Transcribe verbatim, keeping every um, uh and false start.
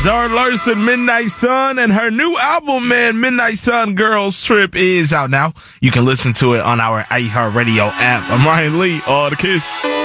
Zara Larsson, Midnight Sun, and her new album, man, Midnight Sun Girls Trip, is out now. You can listen to it on our iHeartRadio app. I'm Ryan Lee, all the kiss.